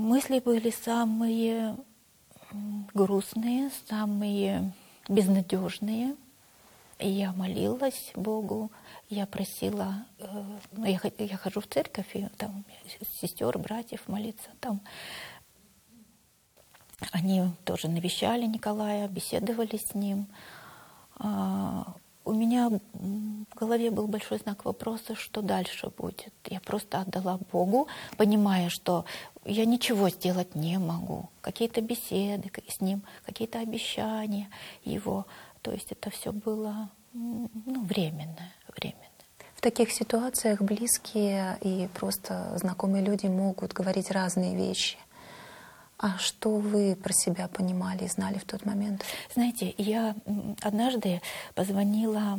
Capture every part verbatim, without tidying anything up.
мысли были самые грустные, самые безнадежные. И я молилась Богу, я просила, ну, я, я хожу в церковь, и там сестер, братьев молиться. Там они тоже навещали Николая, беседовали с ним. У меня в голове был большой знак вопроса, что дальше будет. Я просто отдала Богу, понимая, что я ничего сделать не могу. Какие-то беседы с ним, какие-то обещания его. То есть это все было, ну, временное, временное. В таких ситуациях близкие и просто знакомые люди могут говорить разные вещи. А что вы про себя понимали и знали в тот момент? Знаете, я однажды позвонила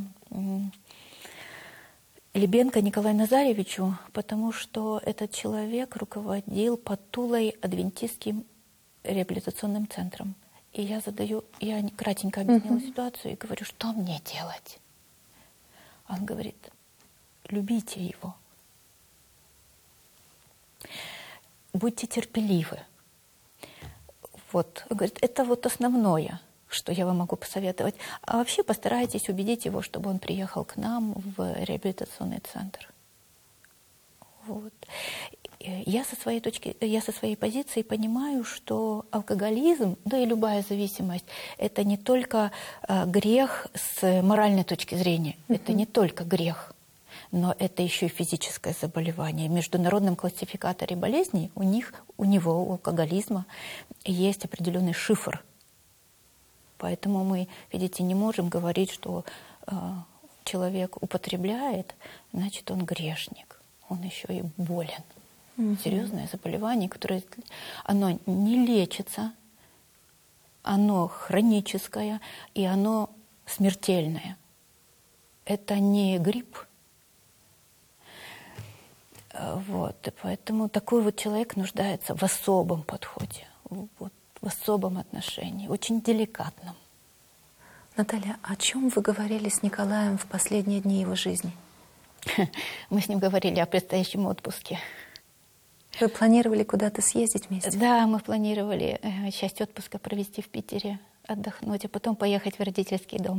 Лебенко Николаю Назаревичу, потому что этот человек руководил под Тулой адвентистским реабилитационным центром. И я задаю, я кратенько объяснила uh-huh. ситуацию и говорю, что мне делать? Он говорит, любите его. Будьте терпеливы. Вот, говорит, это вот основное, что я вам могу посоветовать. А вообще постарайтесь убедить его, чтобы он приехал к нам в реабилитационный центр. Вот. Я со своей точки, я со своей позиции понимаю, что алкоголизм, да и любая зависимость, это не только грех с моральной точки зрения, mm-hmm. это не только грех, но это еще и физическое заболевание. В международном классификаторе болезней у них, у него, у алкоголизма есть определенный шифр. Поэтому мы, видите, не можем говорить, что э, человек употребляет, значит, он грешник. Он еще и болен. Mm-hmm. Серьезное заболевание, которое оно не лечится, оно хроническое и оно смертельное. Это не грипп. Вот, и поэтому такой вот человек нуждается в особом подходе, вот, в особом отношении, очень деликатном. Наталья, о чем вы говорили с Николаем в последние дни его жизни? Мы с ним говорили о предстоящем отпуске. Вы планировали куда-то съездить вместе? Да, мы планировали часть отпуска провести в Питере, отдохнуть, а потом поехать в родительский дом.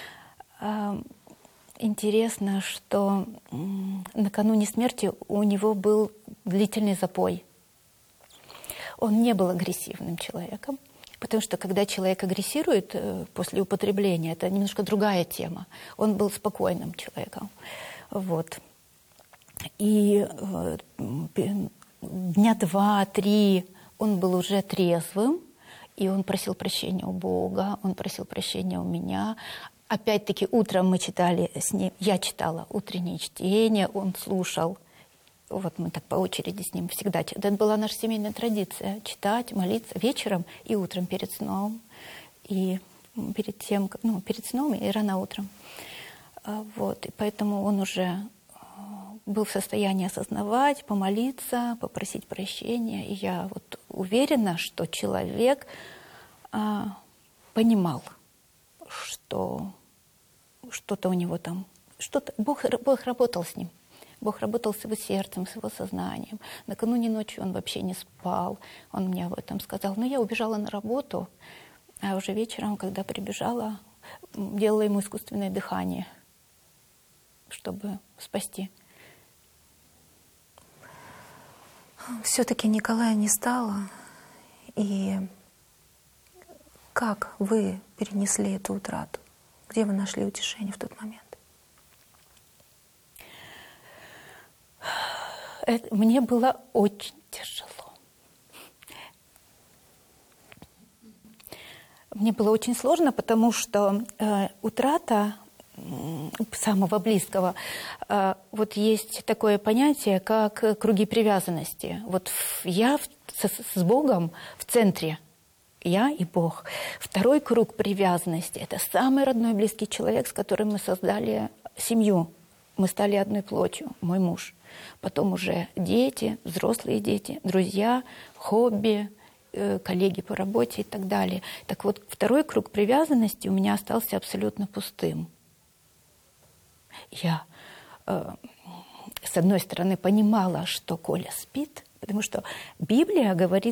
Интересно, что накануне смерти у него был длительный запой. Он не был агрессивным человеком, потому что когда человек агрессирует после употребления, это немножко другая тема. Он был спокойным человеком. Вот. И дня два-три он был уже трезвым, и он просил прощения у Бога, он просил прощения у меня. Опять-таки утром мы читали с ним, я читала утреннее чтение, он слушал. Вот мы так по очереди с ним всегда. Это была наша семейная традиция — читать, молиться вечером и утром перед сном, и перед тем, ну, перед сном и рано утром. Вот, и поэтому он уже был в состоянии осознавать, помолиться, попросить прощения. И я вот уверена, что человек а, понимал, что что-то у него там, что-то, Бог, Бог работал с ним. Бог работал с его сердцем, с его сознанием. Накануне ночью он вообще не спал. Он мне об этом сказал. Но я убежала на работу, а уже вечером, когда прибежала, делала ему искусственное дыхание, чтобы спасти. Все-таки Николая не стало. И как вы перенесли эту утрату? Где вы нашли утешение в тот момент? Это, мне было очень тяжело. Мне было очень сложно, потому что э, утрата э, самого близкого, э, вот есть такое понятие, как круги привязанности. Вот я в, с, с Богом в центре. Я и Бог. Второй круг привязанности – это самый родной близкий человек, с которым мы создали семью. Мы стали одной плотью, мой муж. Потом уже дети, взрослые дети, друзья, хобби, коллеги по работе и так далее. Так вот, второй круг привязанности у меня остался абсолютно пустым. Я, э, с одной стороны, понимала, что Коля спит, потому что Библия говорит